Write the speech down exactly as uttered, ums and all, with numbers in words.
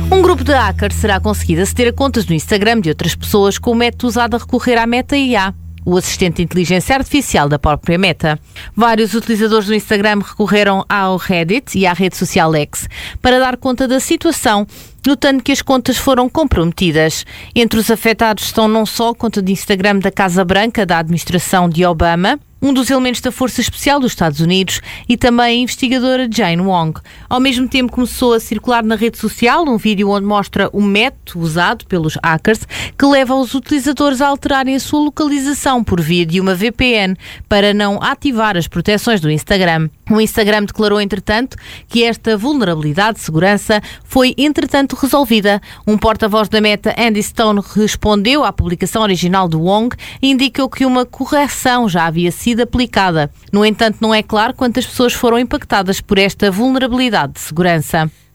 Um grupo de hackers será conseguido aceder a contas no Instagram de outras pessoas com o método usado a recorrer à Meta I A, o assistente de inteligência artificial da própria Meta. Vários utilizadores do Instagram recorreram ao Reddit e à rede social X para dar conta da situação, notando que as contas foram comprometidas. Entre os afetados estão não só a conta de Instagram da Casa Branca, da administração de Obama, um dos elementos da Força Especial dos Estados Unidos e também a investigadora Jane Wong. Ao mesmo tempo começou a circular na rede social um vídeo onde mostra o método usado pelos hackers que leva os utilizadores a alterarem a sua localização por via de uma V P N para não ativar as proteções do Instagram. O Instagram declarou, entretanto, que esta vulnerabilidade de segurança foi, entretanto, resolvida. Um porta-voz da Meta, Andy Stone, respondeu à publicação original de Wong e indicou que uma correção já havia sido aplicada. No entanto, não é claro quantas pessoas foram impactadas por esta vulnerabilidade de segurança.